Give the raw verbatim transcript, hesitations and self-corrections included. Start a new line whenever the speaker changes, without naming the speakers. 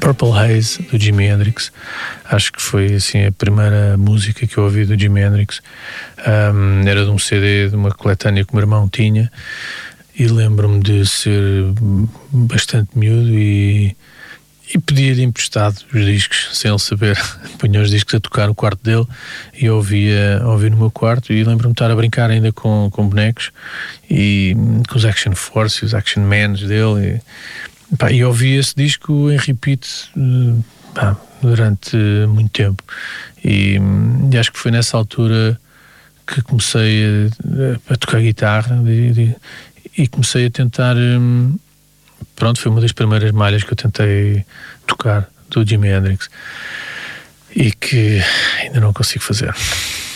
Purple Haze, do Jimi Hendrix. Acho que foi assim a primeira música que eu ouvi do Jimi Hendrix. Um, era de um C D, de uma coletânea que o meu irmão tinha, e lembro-me de ser bastante miúdo e, e pedia-lhe emprestado os discos, sem ele saber. Punha os discos a tocar no quarto dele e eu ouvia, ouvia no meu quarto, e lembro-me de estar a brincar ainda com, com bonecos e com os Action Force e os Action Mans dele, e, pá, e ouvi esse disco em repeat, pá, durante muito tempo, e, e acho que foi nessa altura que comecei a, a tocar guitarra e, e comecei a tentar, pronto, foi uma das primeiras malhas que eu tentei tocar do Jimi Hendrix e que ainda não consigo fazer.